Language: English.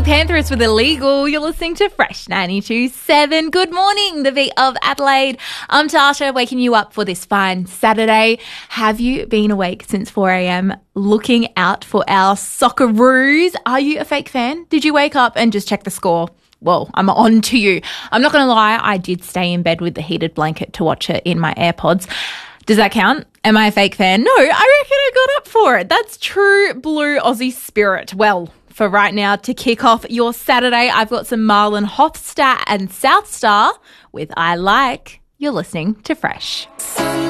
Panthers with Illegal. You're listening to Fresh 92.7. Good morning, the beat of Adelaide. I'm Tasha, waking you up for this fine Saturday. Have you been awake since 4 a.m. looking out for our Socceroos? Are you a fake fan? Did you wake up and just check the score? Well, I'm on to you. I'm not going to lie, I did stay in bed with the heated blanket to watch it in my AirPods. Does that count? Am I a fake fan? No, I reckon I got up for it. That's true blue Aussie spirit. Well, for right now, to kick off your Saturday, I've got some Marlon Hofstad and South Star with I Like. You're listening to Fresh.